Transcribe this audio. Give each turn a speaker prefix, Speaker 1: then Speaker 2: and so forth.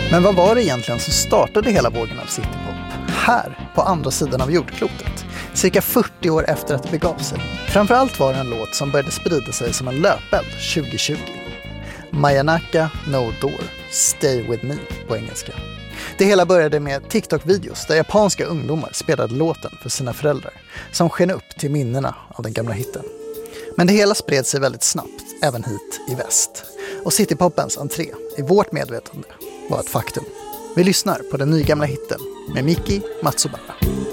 Speaker 1: Men vad var det egentligen som startade hela vågen av citypop? Här, på andra sidan av jordklotet, cirka 40 år efter att det begav sig. Framförallt var det en låt som började sprida sig som en löpeld 2020. Mayanaka no door, stay with me på engelska. Det hela började med TikTok-videos där japanska ungdomar spelade låten för sina föräldrar, som sken upp till minnena av den gamla hitten. Men det hela spred sig väldigt snabbt, även hit i väst. Och citypopens entré i vårt medvetande var ett faktum. Vi lyssnar på den nygamla hitten med Miki Matsubara.